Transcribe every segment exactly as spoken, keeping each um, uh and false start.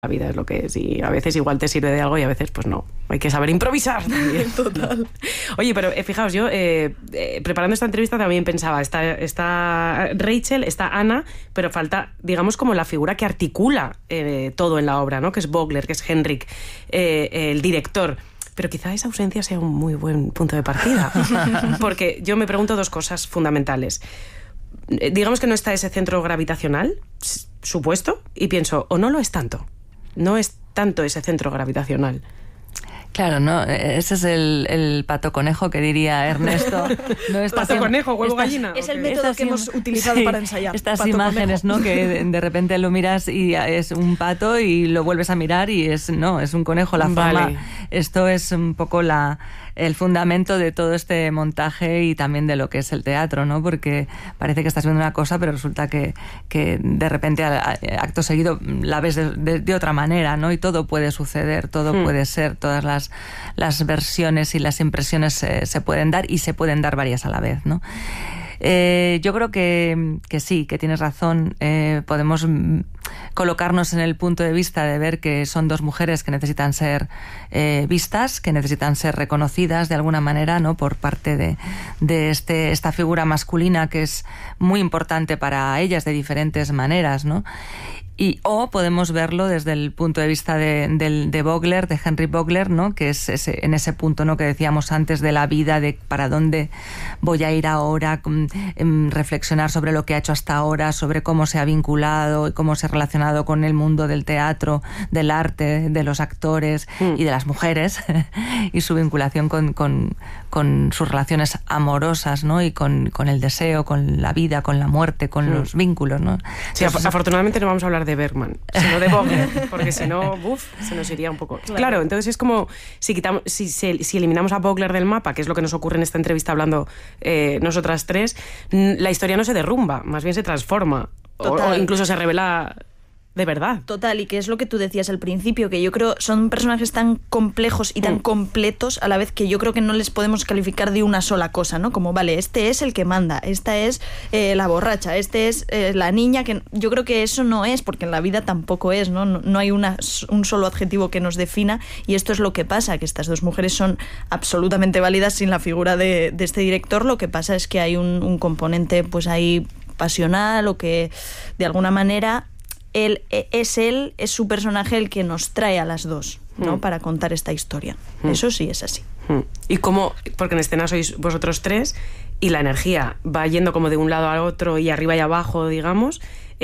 La vida es lo que es y a veces igual te sirve de algo y a veces pues no, hay que saber improvisar también. Total. Oye, pero eh, fijaos, yo eh, eh, preparando esta entrevista también pensaba, está, está Rachel, está Anna, pero falta, digamos, como la figura que articula eh, todo en la obra, ¿no? Que es Vogler, que es Henrik, eh, eh, el director. Pero quizá esa ausencia sea un muy buen punto de partida, porque yo me pregunto dos cosas fundamentales. Eh, digamos que no está ese centro gravitacional, supuesto, y pienso, o no lo es tanto. No es tanto ese centro gravitacional. Claro, no, ese es el, el pato conejo que diría Ernesto. No pato siempre, conejo, huevo estas, gallina. Es el método estas, que hemos utilizado sí, para ensayar. Estas pato imágenes, conejo. ¿no? Que de, de repente lo miras y es un pato y lo vuelves a mirar y es no, es un conejo. La vale. forma. Esto es un poco la el fundamento de todo este montaje y también de lo que es el teatro, ¿no? Porque parece que estás viendo una cosa, pero resulta que, que de repente acto seguido la ves de, de, de otra manera, ¿no? Y todo puede suceder, todo hmm. puede ser, todas las, las versiones y las impresiones eh, se pueden dar y se pueden dar varias a la vez, ¿no? Eh, yo creo que, que sí, que tienes razón. Eh, podemos colocarnos en el punto de vista de ver que son dos mujeres que necesitan ser eh, vistas, que necesitan ser reconocidas de alguna manera, ¿no? Por parte de, de este, esta figura masculina que es muy importante para ellas de diferentes maneras, ¿no? Y, o podemos verlo desde el punto de vista de, de, de Vogler, de Henrik Vogler, ¿no? Que es ese, en ese punto, ¿no? Que decíamos antes de la vida, de para dónde voy a ir ahora, reflexionar sobre lo que ha hecho hasta ahora, sobre cómo se ha vinculado y cómo se ha relacionado con el mundo del teatro, del arte, de los actores mm. y de las mujeres y su vinculación con, con, con sus relaciones amorosas, ¿no? Y con, con el deseo, con la vida, con la muerte, con mm. los vínculos, ¿no? Sí, Entonces, afortunadamente no vamos a hablar de Bergman, sino de Vogler, porque si no, uf, se nos iría un poco. Claro, claro entonces es como si quitamos, si, si, si eliminamos a Vogler del mapa, que es lo que nos ocurre en esta entrevista hablando eh, nosotras tres, la historia no se derrumba, más bien se transforma o, o incluso se revela de verdad. Total, y que es lo que tú decías al principio, que yo creo son personajes tan complejos y tan mm. completos a la vez que yo creo que no les podemos calificar de una sola cosa, ¿no? Como, vale, este es el que manda, esta es eh, la borracha, este es eh, la niña, que yo creo que eso no es, porque en la vida tampoco es, ¿no? No, no hay una, un solo adjetivo que nos defina, y esto es lo que pasa, que estas dos mujeres son absolutamente válidas sin la figura de, de este director. Lo que pasa es que hay un, un componente, pues ahí pasional, o que de alguna manera Él, es él, es su personaje el que nos trae a las dos, ¿no? Mm. Para contar esta historia. Mm. Eso sí es así. Mm. Y cómo, porque en escena sois vosotros tres y la energía va yendo como de un lado al otro y arriba y abajo, digamos,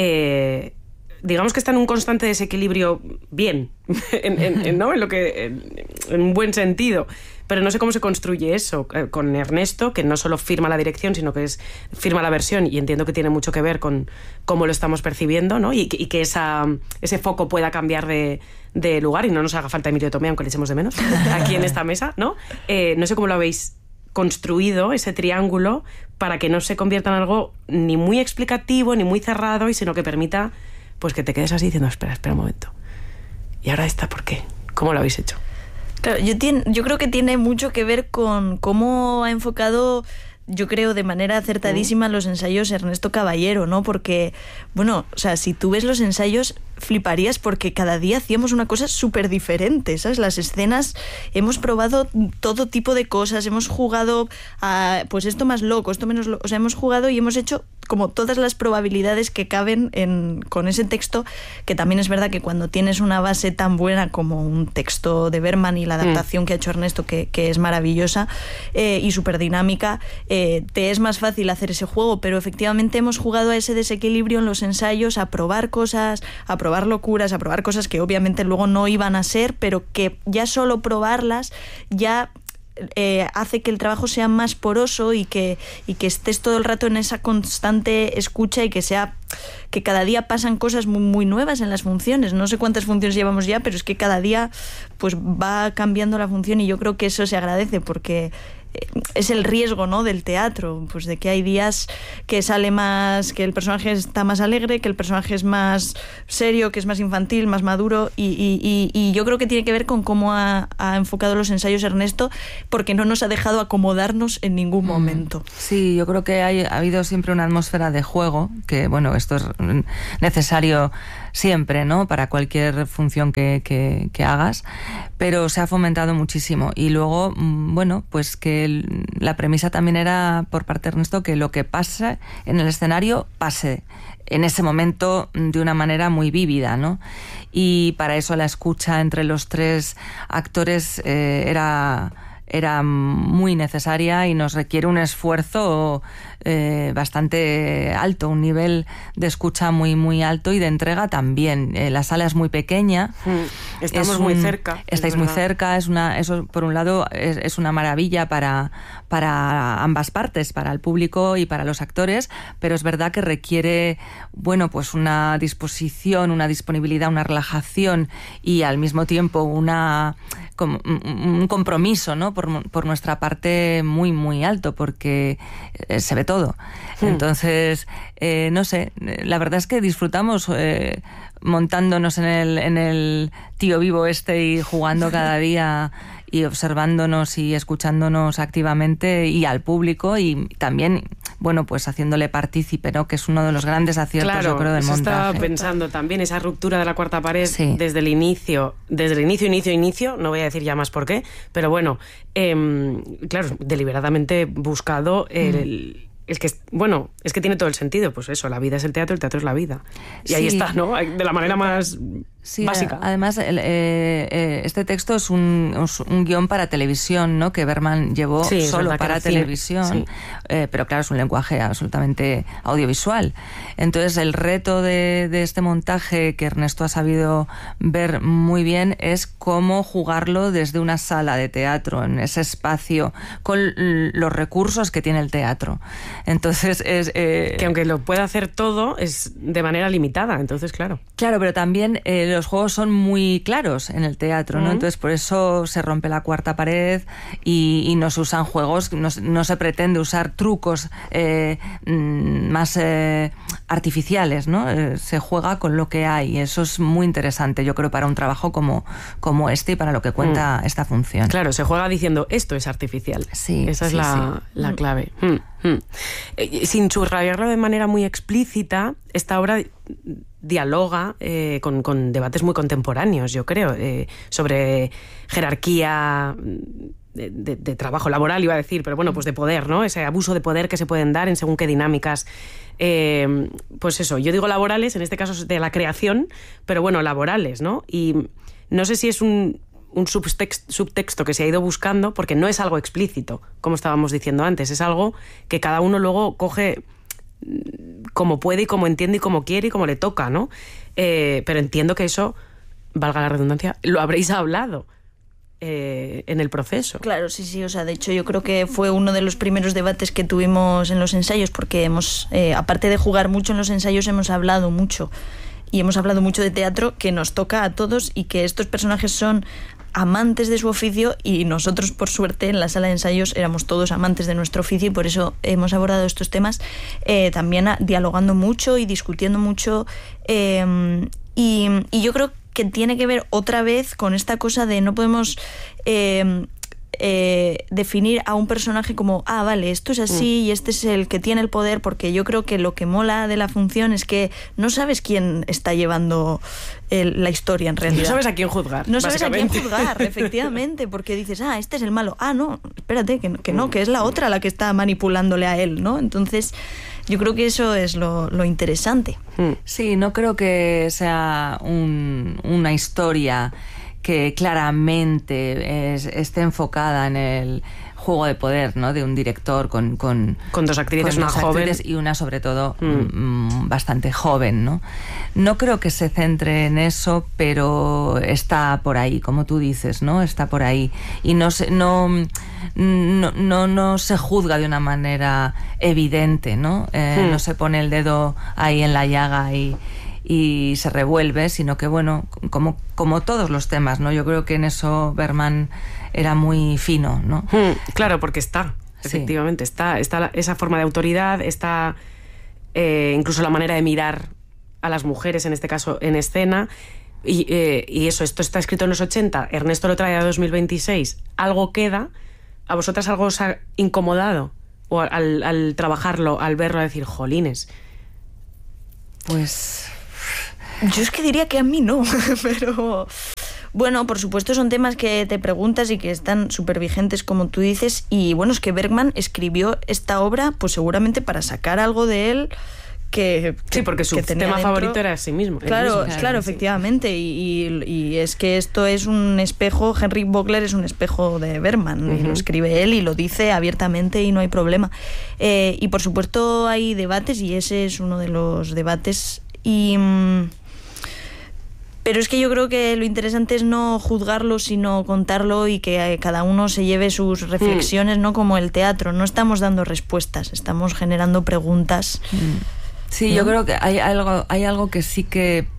eh, digamos que está en un constante desequilibrio bien, en, en, en, ¿no? En lo que, en, en un buen sentido. Pero no sé cómo se construye eso eh, con Ernesto, que no solo firma la dirección, sino que es firma la versión, y entiendo que tiene mucho que ver con cómo lo estamos percibiendo, ¿no? Y, y que esa, ese foco pueda cambiar de, de lugar y no nos haga falta Emilio Tomé, aunque le echemos de menos, aquí en esta mesa, ¿no? Eh, no sé cómo lo habéis construido, ese triángulo, para que no se convierta en algo ni muy explicativo, ni muy cerrado, y sino que permita pues que te quedes así diciendo, espera, espera un momento. ¿Y ahora esta por qué? ¿Cómo lo habéis hecho? Claro, yo, tiene, yo creo que tiene mucho que ver con cómo ha enfocado, yo creo, de manera acertadísima los ensayos Ernesto Caballero, ¿no? Porque, bueno, o sea, si tú ves los ensayos fliparías, porque cada día hacíamos una cosa súper diferente, ¿sabes? Las escenas, hemos probado todo tipo de cosas, hemos jugado a, pues esto más loco, esto menos loco, o sea, hemos jugado y hemos hecho como todas las probabilidades que caben en, con ese texto, que también es verdad que cuando tienes una base tan buena como un texto de Bergman y la adaptación mm. que ha hecho Ernesto, que, que es maravillosa eh, y súper dinámica, eh, te es más fácil hacer ese juego, pero efectivamente hemos jugado a ese desequilibrio en los ensayos, a probar cosas, a probar locuras, a probar cosas que obviamente luego no iban a ser, pero que ya solo probarlas ya Eh, hace que el trabajo sea más poroso y que, y que estés todo el rato en esa constante escucha, y que sea que cada día pasan cosas muy, muy nuevas en las funciones. No sé cuántas funciones llevamos ya, pero es que cada día pues va cambiando la función, y yo creo que eso se agradece, porque es el riesgo, ¿no?, del teatro, pues de que hay días que sale más, que el personaje está más alegre, que el personaje es más serio, que es más infantil, más maduro, y, y, y, y yo creo que tiene que ver con cómo ha, ha enfocado los ensayos Ernesto, porque no nos ha dejado acomodarnos en ningún momento. Sí, yo creo que hay, ha habido siempre una atmósfera de juego, que bueno, esto es necesario siempre, ¿no?, para cualquier función que, que, que hagas, pero se ha fomentado muchísimo. Y luego, bueno, pues que el, la premisa también era por parte de Ernesto que lo que pase en el escenario pase en ese momento de una manera muy vívida, ¿no? Y para eso la escucha entre los tres actores eh, era... era muy necesaria y nos requiere un esfuerzo eh, bastante alto, un nivel de escucha muy muy alto y de entrega también. Eh, la sala es muy pequeña. Mm, estamos un, muy cerca. Estáis muy cerca, es una, eso por un lado es, es una maravilla para, para ambas partes, para el público y para los actores, pero es verdad que requiere, bueno, pues una disposición, una disponibilidad, una relajación y al mismo tiempo una como un compromiso, ¿no?, por, por nuestra parte muy muy alto, porque eh, se ve todo. Hmm. Entonces, eh, no sé, la verdad es que disfrutamos eh, montándonos en el, en el tío vivo este y jugando cada día y observándonos y escuchándonos activamente y al público y también, bueno, pues haciéndole partícipe, ¿no?, que es uno de los grandes aciertos, claro, yo creo, del eso montaje. Estaba pensando también, esa ruptura de la cuarta pared sí. desde el inicio, desde el inicio, inicio, inicio, no voy a decir ya más por qué, pero bueno, eh, claro, deliberadamente buscado el... Mm. El que, bueno, es que tiene todo el sentido, pues eso, la vida es el teatro, el teatro es la vida. Y sí. ahí está, ¿no? De la manera más sí, básica. Además, el, eh, eh, este texto es un, un guión para televisión, ¿no?, que Berman llevó sí, solo para televisión, sí. eh, pero claro, es un lenguaje absolutamente audiovisual. Entonces, el reto de, de este montaje que Ernesto ha sabido ver muy bien es cómo jugarlo desde una sala de teatro, en ese espacio, con los recursos que tiene el teatro. Entonces es... Eh, que aunque lo pueda hacer todo, es de manera limitada, entonces claro. Claro, pero también eh, los juegos son muy claros en el teatro, ¿no? Uh-huh. Entonces por eso se rompe la cuarta pared y, y no se usan juegos, no, no se pretende usar trucos eh, más eh, artificiales, ¿no? Eh, se juega con lo que hay y eso es muy interesante, yo creo, para un trabajo como, como este y para lo que cuenta uh-huh. esta función. Claro, se juega diciendo, esto es artificial. Sí, Esa es sí, la, sí. la clave. Hmm. Hmm. Eh, sin subrayarlo de manera muy explícita, esta obra dialoga eh, con, con debates muy contemporáneos, yo creo, eh, sobre jerarquía de, de, de trabajo laboral, iba a decir, pero bueno, pues de poder, ¿no? Ese abuso de poder que se pueden dar en según qué dinámicas. Eh, pues eso, yo digo laborales, en este caso de la creación, pero bueno, laborales, ¿no? Y no sé si es un... un subtexto, subtexto que se ha ido buscando, porque no es algo explícito, como estábamos diciendo antes, es algo que cada uno luego coge como puede y como entiende y como quiere y como le toca, ¿no? Eh, pero entiendo que eso, valga la redundancia, lo habréis hablado eh, en el proceso. Claro, sí, sí, o sea, de hecho yo creo que fue uno de los primeros debates que tuvimos en los ensayos, porque hemos, eh, aparte de jugar mucho en los ensayos, hemos hablado mucho. Y hemos hablado mucho de teatro, que nos toca a todos y que estos personajes son amantes de su oficio y nosotros, por suerte, en la sala de ensayos éramos todos amantes de nuestro oficio y por eso hemos abordado estos temas eh, también a, dialogando mucho y discutiendo mucho eh, y, y yo creo que tiene que ver otra vez con esta cosa de no podemos... Eh, Eh, definir a un personaje como, ah, vale, esto es así mm. y este es el que tiene el poder, porque yo creo que lo que mola de la función es que no sabes quién está llevando el, la historia en realidad. No sabes a quién juzgar. No sabes a quién juzgar, efectivamente, porque dices, ah, este es el malo. Ah, no, espérate, que, que no, que es la otra la que está manipulándole a él, ¿no? Entonces, yo creo que eso es lo, lo interesante. Sí, no creo que sea un, una historia que claramente es, esté enfocada en el juego de poder, ¿no?, de un director con con, con dos actrices, con una dos joven actrices y una sobre todo mm. m, bastante joven, ¿no? No creo que se centre en eso, pero está por ahí, como tú dices, ¿no? Está por ahí y no se, no, no, no, no se juzga de una manera evidente, ¿no? Eh, mm. No se pone el dedo ahí en la llaga y y se revuelve, sino que bueno, como, como todos los temas, ¿no? Yo creo que en eso Bergman era muy fino, ¿no? Hmm, claro, porque está, efectivamente, sí. está, está la, esa forma de autoridad, está eh, incluso la manera de mirar a las mujeres, en este caso en escena, y, eh, y eso, esto está escrito en los ochenta, Ernesto lo trae a dos mil veintiséis, algo queda. ¿A vosotras algo os ha incomodado? O al, al trabajarlo, al verlo, a decir, jolines. Pues yo es que diría que a mí no, pero bueno, por supuesto son temas que te preguntas y que están súper vigentes, como tú dices, y bueno, es que Bergman escribió esta obra pues seguramente para sacar algo de él que, que sí, porque su que tema dentro. favorito era sí mismo. Claro, mismo, claro, sí. efectivamente, y, y, y es que esto es un espejo, Henrik Vogler es un espejo de Bergman, uh-huh. y lo escribe él y lo dice abiertamente y no hay problema. Eh, y por supuesto hay debates y ese es uno de los debates. Y pero es que yo creo que lo interesante es no juzgarlo, sino contarlo y que cada uno se lleve sus reflexiones, mm. ¿no? Como el teatro. No estamos dando respuestas, estamos generando preguntas. Mm. Sí, ¿no? Yo creo que hay algo, hay algo que sí que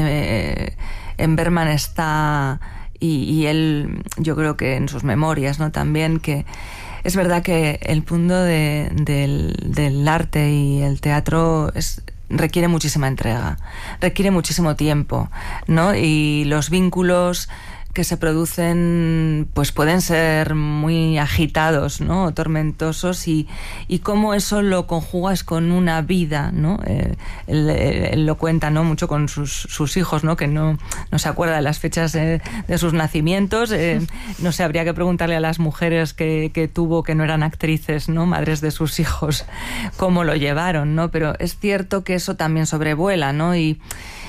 eh, en Bergman está, y, y él, yo creo que en sus memorias, ¿no? También, que es verdad que el punto de, del, del arte y el teatro es requiere muchísima entrega, requiere muchísimo tiempo, ¿no? Y los vínculos que se producen pues pueden ser muy agitados, ¿no? O tormentosos, y, y cómo eso lo conjugas con una vida, ¿no? Eh, él, él lo cuenta, ¿no? Mucho con sus, sus hijos, ¿no? Que no, no se acuerda de las fechas eh, de sus nacimientos. Eh, no sé, habría que preguntarle a las mujeres que, que tuvo, que no eran actrices, ¿no? Madres de sus hijos, cómo lo llevaron, ¿no? Pero es cierto que eso también sobrevuela, ¿no? Y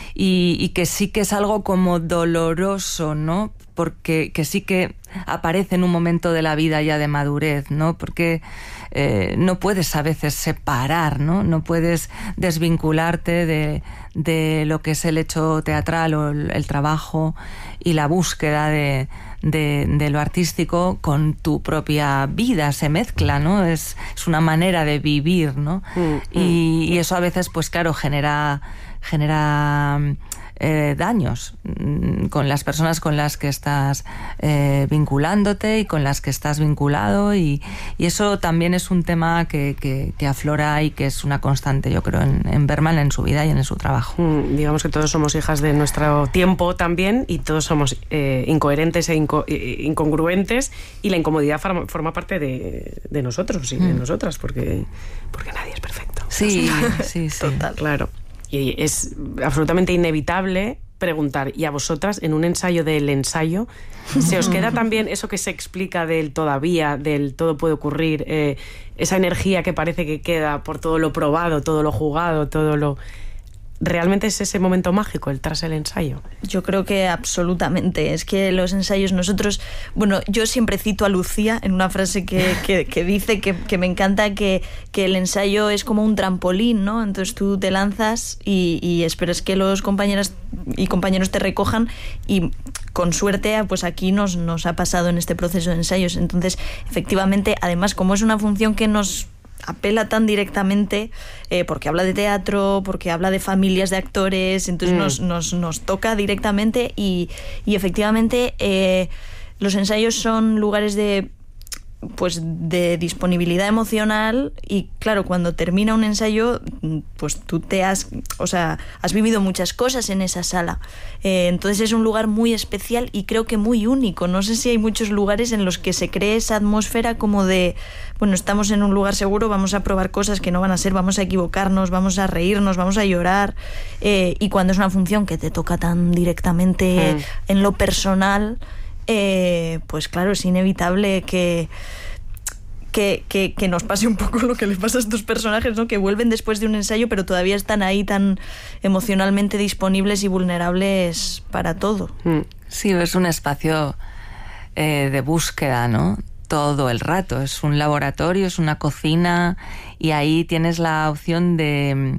Y, y que sí que es algo como doloroso, ¿no? Porque que sí que aparece en un momento de la vida ya de madurez, ¿no? Porque eh, no puedes a veces separar, ¿no? No puedes desvincularte de, de lo que es el hecho teatral o el, el trabajo y la búsqueda de, de, de lo artístico con tu propia vida, se mezcla, ¿no? Es, es una manera de vivir, ¿no? Mm, y, y eso a veces, pues claro, genera... genera eh, daños con las personas con las que estás eh, vinculándote y con las que estás vinculado, y, y eso también es un tema que, que, que aflora y que es una constante, yo creo, en, en Bergman, en su vida y en su trabajo. Mm, digamos que todos somos hijas de nuestro tiempo también, y todos somos eh, incoherentes e inco- incongruentes, y la incomodidad forma, forma parte de, de nosotros y mm. de nosotras, porque, porque nadie es perfecto. Sí, sí, sí. Total, claro. Y es absolutamente inevitable preguntar, ¿y a vosotras en un ensayo del ensayo se os queda también eso que se explica del todavía, del todo puede ocurrir, eh, esa energía que parece que queda por todo lo probado, todo lo jugado, todo lo... ¿Realmente es ese momento mágico, el tras el ensayo? Yo creo que absolutamente. Es que los ensayos nosotros... Bueno, yo siempre cito a Lucía en una frase que, que, que dice que, que me encanta, que, que el ensayo es como un trampolín, ¿no? Entonces tú te lanzas y, y esperas que los compañeras y compañeros te recojan, y con suerte pues aquí nos, nos ha pasado en este proceso de ensayos. Entonces, efectivamente, además, como es una función que nos apela tan directamente, eh, porque habla de teatro, porque habla de familias de actores, entonces mm. nos, nos, nos toca directamente, y, y efectivamente eh, los ensayos son lugares de pues de disponibilidad emocional, y claro, cuando termina un ensayo pues tú te has, o sea, has vivido muchas cosas en esa sala, eh, entonces es un lugar muy especial y creo que muy único. No sé si hay muchos lugares en los que se cree esa atmósfera como de, bueno, estamos en un lugar seguro, vamos a probar cosas que no van a ser, vamos a equivocarnos, vamos a reírnos, vamos a llorar, eh, y cuando es una función que te toca tan directamente mm. en lo personal, Eh, pues claro, es inevitable que, que, que, que nos pase un poco lo que le pasa a estos personajes, ¿no? Que vuelven después de un ensayo, pero todavía están ahí tan emocionalmente disponibles y vulnerables para todo. Sí, es un espacio eh, de búsqueda, ¿no? Todo el rato. Es un laboratorio, es una cocina, y ahí tienes la opción de...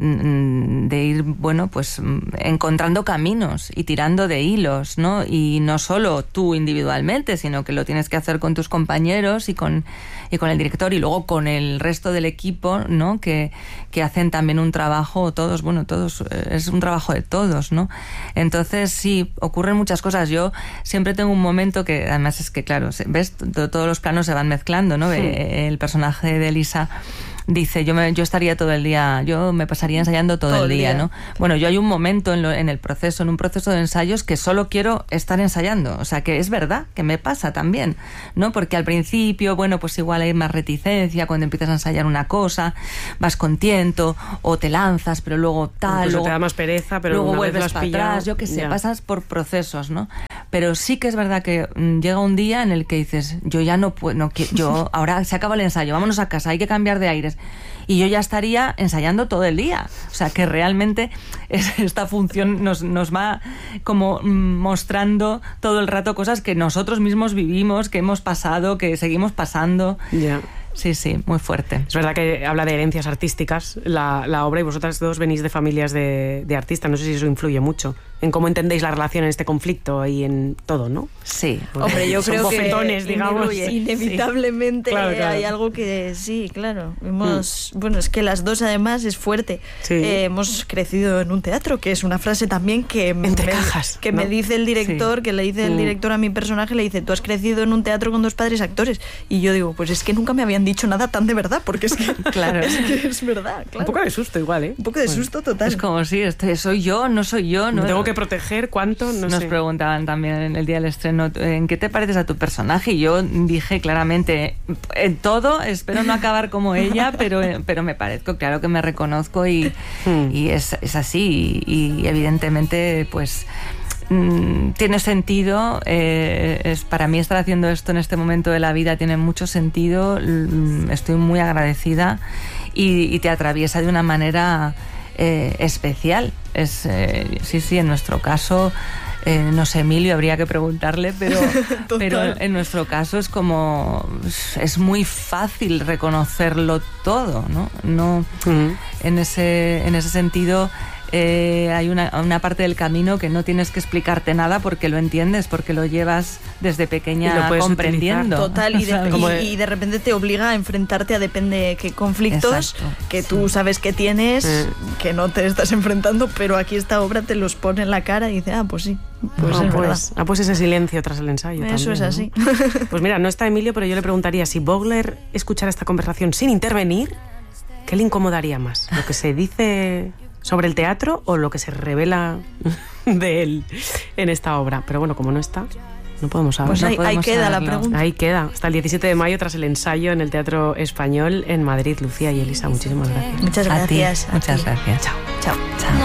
de ir, bueno, pues encontrando caminos y tirando de hilos, ¿no? Y no solo tú individualmente, sino que lo tienes que hacer con tus compañeros y con, y con el director y luego con el resto del equipo, ¿no? Que, que hacen también un trabajo, todos, bueno, todos, es un trabajo de todos, ¿no? Entonces, sí, ocurren muchas cosas. Yo siempre tengo un momento que, además es que, claro, ves, todos los planos se van mezclando, ¿no? Sí. El personaje de Elisa dice, yo me, yo estaría todo el día, yo me pasaría ensayando todo, todo el día, día, ¿no? Bueno, yo hay un momento en, lo, en el proceso, en un proceso de ensayos que solo quiero estar ensayando, o sea, que es verdad, que me pasa también, ¿no? Porque al principio, bueno, pues igual hay más reticencia cuando empiezas a ensayar una cosa, vas con tiento, o te lanzas, pero luego tal, Incluso luego, te da más pereza, pero luego una vuelves vez para atrás, yo qué sé, ya. pasas por procesos, ¿no? Pero sí que es verdad que mm, llega un día en el que dices, yo ya no puedo, no, yo ahora se acaba el ensayo, vámonos a casa, hay que cambiar de aires. Y yo ya estaría ensayando todo el día. O sea, que realmente es, esta función nos, nos va como mostrando todo el rato cosas que nosotros mismos vivimos, que hemos pasado, que seguimos pasando. Ya. Yeah. Sí, sí, muy fuerte. Es verdad que habla de herencias artísticas la, la obra, y vosotras dos venís de familias de, de artistas. No sé si eso influye mucho en cómo entendéis la relación en este conflicto y en todo, ¿no? Sí. Hombre, yo creo que digamos. inevitablemente sí. claro, claro. hay algo que sí, claro. Hemos, mm. Bueno, es que las dos además es fuerte. Sí. Eh, hemos crecido en un teatro, que es una frase también que, Entre me, cajas, que ¿no? me dice el director, sí. que le dice el director a mi personaje, le dice, tú has crecido en un teatro con dos padres actores. Y yo digo, pues es que nunca me habían dicho nada tan de verdad, porque es que, claro. es, que es verdad. Claro. Un poco de susto igual, ¿eh? Un poco de bueno. susto total. Es como si este, soy yo, no soy yo. No me tengo que proteger, ¿cuánto? No Nos sé. preguntaban también en el día del estreno, ¿en qué te pareces a tu personaje? Y yo dije claramente, en todo, espero no acabar como ella, pero, pero me parezco, claro que me reconozco y, hmm. y es, es así. Y, y evidentemente, pues... tiene sentido, eh, es, para mí estar haciendo esto en este momento de la vida tiene mucho sentido, estoy muy agradecida y, y te atraviesa de una manera eh, especial. Es, eh, sí, sí, en nuestro caso, eh, no sé, Emilio, habría que preguntarle, pero, pero en nuestro caso es como, es muy fácil reconocerlo todo, ¿no? No, uh-huh. en ese, en ese sentido... Eh, hay una, una parte del camino que no tienes que explicarte nada porque lo entiendes, porque lo llevas desde pequeña comprendiendo. Utilizar. Total, y de, y, y de repente te obliga a enfrentarte a depende qué conflictos Exacto, que sí. tú sabes que tienes, eh. que no te estás enfrentando, pero aquí esta obra te los pone en la cara y dice, ah, pues sí. Pues, no, es pues, ah, pues ese silencio tras el ensayo. Eso también, es así. ¿no? Pues mira, no está Emilio, pero yo le preguntaría si Vogler escuchara esta conversación sin intervenir, ¿qué le incomodaría más? ¿Lo que se dice sobre el teatro o lo que se revela de él en esta obra? Pero bueno, como no está, no podemos saber. Pues ahí, no ahí queda saberlo. la pregunta. Ahí queda, hasta el diecisiete de mayo tras el ensayo en el Teatro Español en Madrid. Lucía y Elisa, muchísimas gracias. Muchas gracias. A ti. Muchas gracias. Chao. Chao. Chao.